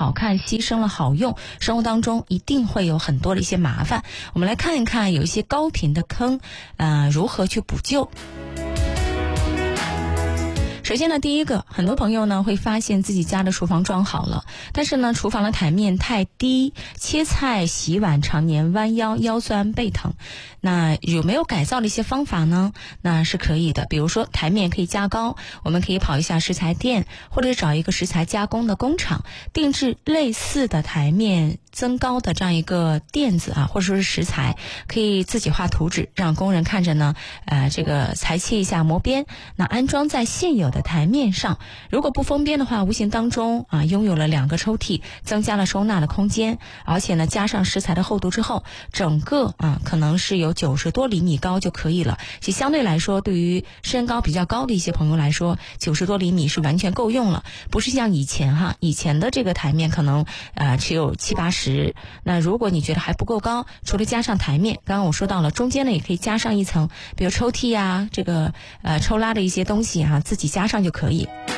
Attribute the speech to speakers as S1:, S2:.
S1: 好看牺牲了好用，生活当中一定会有很多的一些麻烦。我们来看一看有一些高频的坑，如何去补救。首先呢，第一个，很多朋友呢会发现自己家的厨房装好了，但是呢厨房的台面太低，切菜洗碗常年弯腰，腰酸背疼。那有没有改造的一些方法呢？那是可以的，比如说台面可以加高，我们可以跑一下食材店，或者找一个食材加工的工厂，定制类似的台面增高的这样一个垫子啊，或者说是食材，可以自己画图纸，让工人看着呢，这个裁切一下磨边，那安装在现有的台面上。如果不封边的话，无形当中拥有了2个抽屉，增加了收纳的空间，而且呢加上食材的厚度之后，整个可能是有90多厘米高就可以了。其实相对来说，对于身高比较高的一些朋友来说，90多厘米是完全够用了，不是像以前的这个台面可能只有70、80。那如果你觉得还不够高，除了加上台面，刚刚我说到了中间呢也可以加上一层，比如抽屉这个抽拉的一些东西自己加上就可以。